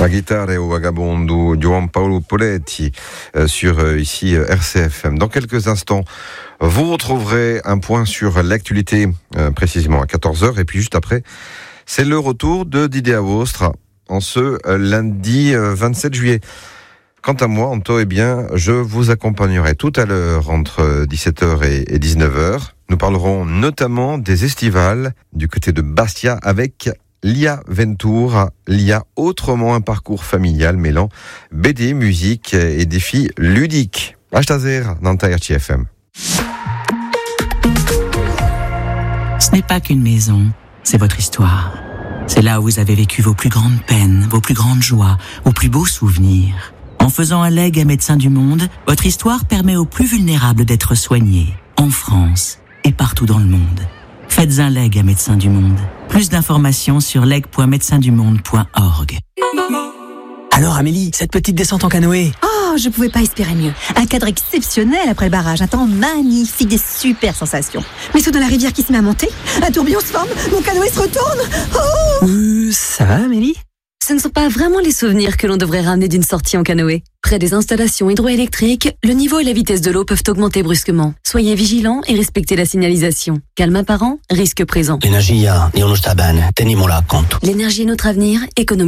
La guitare au vagabondo Juan Paolo Poletti sur ici RCFM. Dans quelques instants, vous retrouverez un point sur l'actualité, précisément à 14h. Et puis juste après, c'est le retour de Didier Awostra en ce lundi 27 juillet. Quant à moi, Anto, je vous accompagnerai tout à l'heure entre 17h et 19h. Nous parlerons notamment des estivales du côté de Bastia avec Lia Ventura. Lia, autrement un parcours familial mêlant BD, musique et défis ludiques. Ashtazer dans RCFM. Ce n'est pas qu'une maison, c'est votre histoire. C'est là où vous avez vécu vos plus grandes peines, vos plus grandes joies, vos plus beaux souvenirs. En faisant un legs à Médecins du Monde, votre histoire permet aux plus vulnérables d'être soignés, en France et partout dans le monde. Faites un leg à Médecins du Monde. Plus d'informations sur leg.médecindumonde.org. Alors Amélie, cette petite descente en canoë. Oh, je pouvais pas espérer mieux. Un cadre exceptionnel après le barrage, un temps magnifique, des super sensations. Mais saut dans la rivière qui se met à monter, un tourbillon se forme, mon canoë se retourne. Oh Ça va Amélie ? Ce ne sont pas vraiment les souvenirs que l'on devrait ramener d'une sortie en canoë. Près des installations hydroélectriques, le niveau et la vitesse de l'eau peuvent augmenter brusquement. Soyez vigilants et respectez la signalisation. Calme apparent, risque présent. L'énergie, tenimola compte. L'énergie est notre avenir, économie.